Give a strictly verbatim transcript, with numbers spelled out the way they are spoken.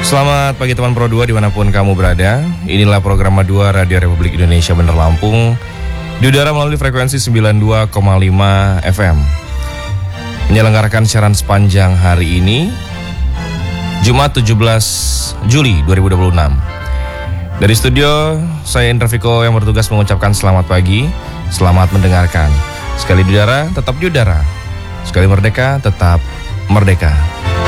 Selamat pagi teman Pro dua dimanapun kamu berada. Inilah program dua Radio Republik Indonesia Bandar Lampung, di udara melalui frekuensi sembilan puluh dua koma lima F M. Menyelenggarakan siaran sepanjang hari ini, Jumat tujuh belas Juli dua ribu dua puluh enam. Dari studio, saya Indra Fiko yang bertugas mengucapkan selamat pagi, selamat mendengarkan. Sekali di udara, tetap di udara. Sekali merdeka, tetap merdeka.